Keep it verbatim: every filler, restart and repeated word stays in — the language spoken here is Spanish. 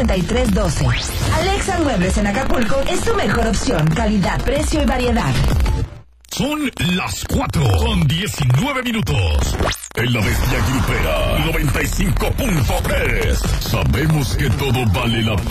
treinta y tres doce. Alexa Muebles en Acapulco es tu mejor opción. Calidad, precio y variedad. Son las cuatro con diecinueve minutos. En la Bestia Grupera noventa y cinco punto tres. Sabemos que todo vale la pena.